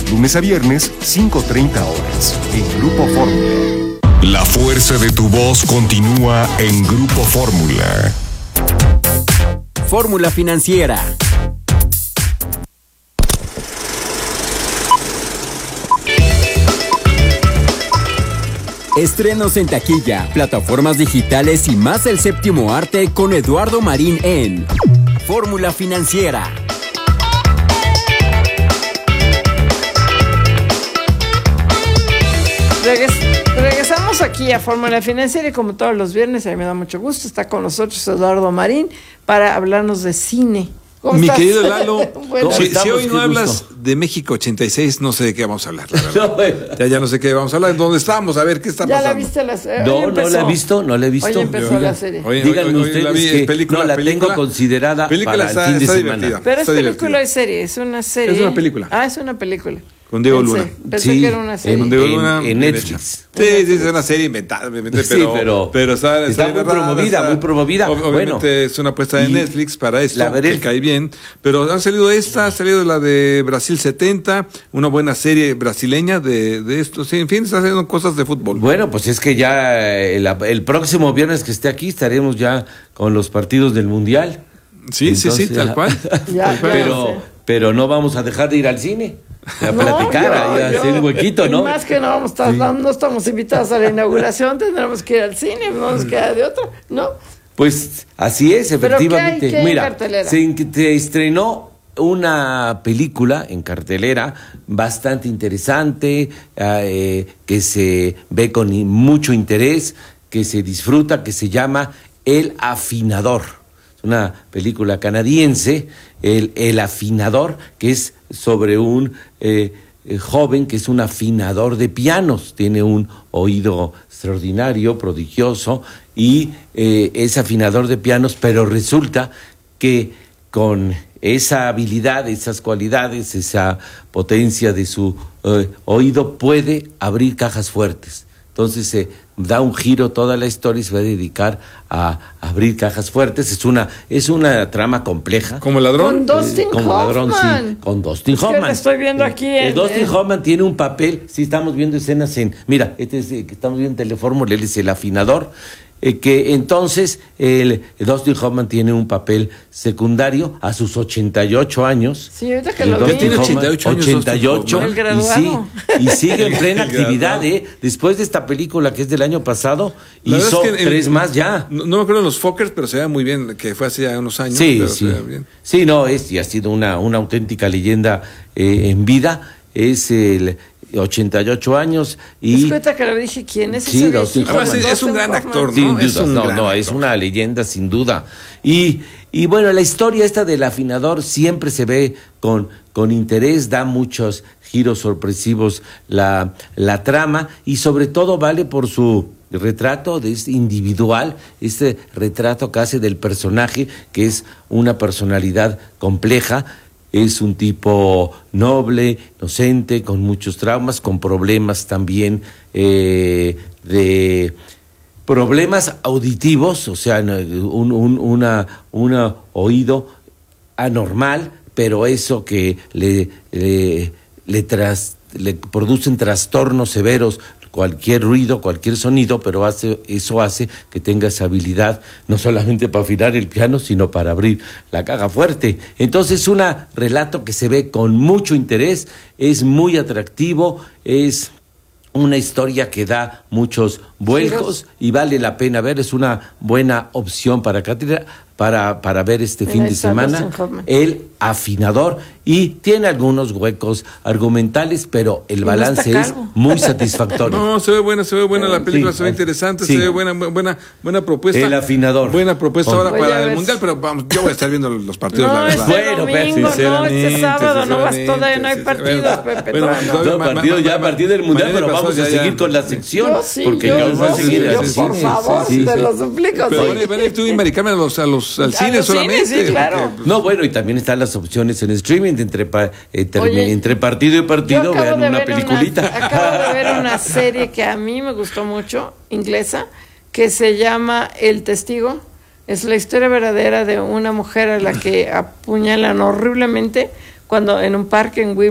lunes a viernes, 5:30 horas, en Grupo Fórmula. La fuerza de tu voz continúa en Grupo Fórmula. Fórmula Financiera. Estrenos en taquilla, plataformas digitales y más del séptimo arte con Eduardo Marín en Fórmula Financiera. Regresamos aquí a Fórmula Financiera y como todos los viernes, a mí me da mucho gusto, está con nosotros Eduardo Marín para hablarnos de cine. Mi estás? querido Lalo, Bueno, si hoy no hablas de México 86, no sé de qué vamos a hablar, la verdad. Ya no sé qué vamos a hablar. ¿Dónde estamos? A ver, ¿qué está pasando? ¿Ya la viste la serie? No la he visto. Hoy empezó la serie. Díganme ustedes que no la tengo considerada para el fin de semana. Pero es película o es serie, es una serie. Es una película. Es una película. Con Diego Luna. Pensé que era una serie. Con Diego Luna. En Netflix. Sí, es una serie inventada, obviamente, pero está muy promovida, muy promovida. Obviamente es una apuesta de Netflix para esto, que cae bien. Pero ha salido la de Brasil 70, una buena serie brasileña de esto. Sí, en fin, está haciendo cosas de fútbol. Bueno, pues es que ya el próximo viernes que esté aquí estaremos ya con los partidos del Mundial. Sí, entonces, tal cual. Pero no vamos a dejar de ir al cine. A platicar, a hacer un huequito, ¿no? Más que no estamos invitados a la inauguración, tendremos que ir al cine, no nos queda de otra, ¿no? Pues así es, efectivamente. ¿Pero qué hay Mira, en cartelera? se estrenó una película en cartelera bastante interesante, que se ve con mucho interés, que se disfruta, que se llama El Afinador. Es una película canadiense, El Afinador, que es sobre un joven que es un afinador de pianos, tiene un oído extraordinario, prodigioso, y es afinador de pianos, pero resulta que con esa habilidad, esas cualidades, esa potencia de su oído, puede abrir cajas fuertes. Entonces se da un giro toda la historia y se va a dedicar a abrir cajas fuertes. Es una trama compleja. ¿Como ladrón? Con Dustin Hoffman. Con Dustin Hoffman. Lo estoy viendo aquí. Dustin Hoffman tiene un papel, sí, estamos viendo escenas mira, que estamos viendo en Telefórmula, él es el afinador, que entonces Dustin Hoffman tiene un papel secundario a sus 88 años. Sí, ahorita que lo vi. Tiene 88 años. 88, el graduado. y sigue en plena actividad, después de esta película que es del año pasado, hizo tres más ya. No me acuerdo de los Fockers, pero se ve muy bien, que fue hace ya unos años. Sí, pero sí. se ve bien. Sí, y ha sido una auténtica leyenda en vida. Es el 88 años y... Escucha que le dije quién es. Sí, Dustin Hoffman. Es un gran actor, Sin ¿no? duda, es una leyenda sin duda. Y bueno, la historia esta del afinador siempre se ve con interés, da muchos giros sorpresivos la trama y sobre todo vale por su retrato individual, este retrato que hace del personaje, que es una personalidad compleja. Es un tipo noble, inocente, con muchos traumas, con problemas también de problemas auditivos, o sea, un oído anormal, pero eso que le producen trastornos severos, cualquier ruido, cualquier sonido, pero eso hace que tenga esa habilidad no solamente para afinar el piano, sino para abrir la caja fuerte. Entonces, un relato que se ve con mucho interés, es muy atractivo, es una historia que da muchos vuelcos y vale la pena ver, es una buena opción para ver este fin de semana, El Afinador, y tiene algunos huecos argumentales, pero el balance es muy satisfactorio. No, se ve buena la película, se ve interesante, se ve buena propuesta. El Afinador. Buena propuesta ahora para el Mundial, pero vamos, yo voy a estar viendo los partidos, la verdad. Este sábado, todavía no hay partidos, Pepe. A partir del Mundial, pero vamos a seguir con la sección, porque yo voy a seguir así. Por favor, te lo suplico. Pero van a ir tú y Mari Carmen al cine solamente. Sí, claro. No, bueno, y también están las opciones en streaming entre partido y partido, vean una peliculita. Acabo de ver una serie que a mí me gustó mucho, inglesa, que se llama El Testigo. Es la historia verdadera de una mujer a la que apuñalan horriblemente cuando en un parque en Wimbledon